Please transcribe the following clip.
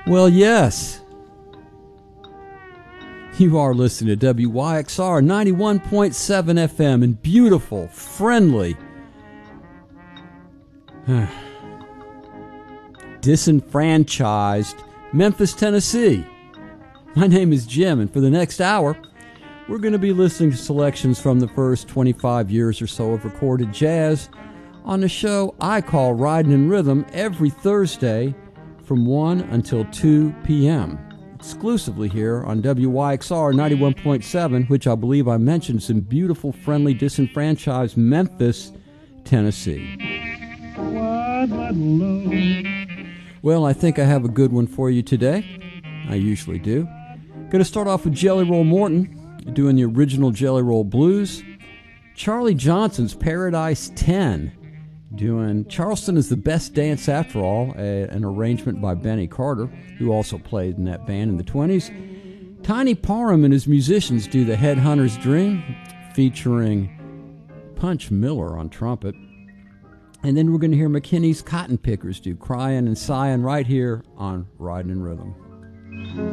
Well, yes. You are listening to WYXR 91.7 FM in beautiful, friendly, disenfranchised Memphis, Tennessee. My name is Jim, and for the next hour, we're going to be listening to selections from the first 25 years or so of recorded jazz on the show I call Riding in Rhythm every Thursday from 1 until 2 p.m. exclusively here on WYXR 91.7, which I believe I mentioned is in beautiful, friendly, disenfranchised Memphis, Tennessee. Well, I think I have a good one for you today. I usually do. Going to start off with Jelly Roll Morton, doing the original Jelly Roll Blues. Charlie Johnson's Paradise 10, doing Charleston is the Best Dance After All, an arrangement by Benny Carter, who also played in that band in the 20s. Tiny Parham and his musicians do The Headhunter's Dream, featuring Punch Miller on trumpet. And then we're going to hear McKinney's Cotton Pickers do Crying and Sighing right here on Riding in Rhythm.